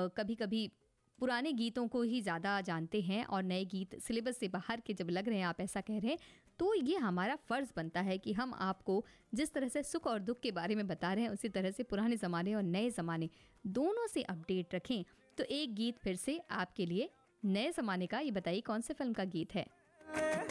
कभी कभी पुराने गीतों को ही ज़्यादा जानते हैं और नए गीत सिलेबस से बाहर के जब लग रहे हैं, आप ऐसा कह रहे हैं, तो ये हमारा फ़र्ज़ बनता है कि हम आपको जिस तरह से सुख और दुख के बारे में बता रहे हैं उसी तरह से पुराने ज़माने और नए ज़माने दोनों से अपडेट रखें। तो एक गीत फिर से आपके लिए नए ज़माने का, ये बताइए कौन से फिल्म का गीत है?